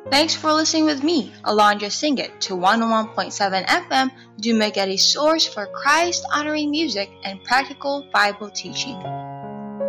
Thanks for listening with me, Alondra Singit, to 101.7 FM, Dumaguete source for Christ-honoring music and practical Bible teaching.